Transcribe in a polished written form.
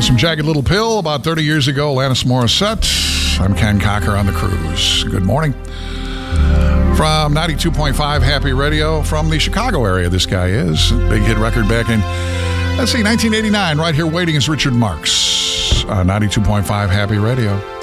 Some Jagged Little Pill about 30 years ago, Alanis Morissette. I'm Ken Cocker on the cruise. Good morning. From 92.5 Happy Radio from the Chicago area, this guy is. Big hit record back in, 1989. Right here waiting is Richard Marx on 92.5 Happy Radio.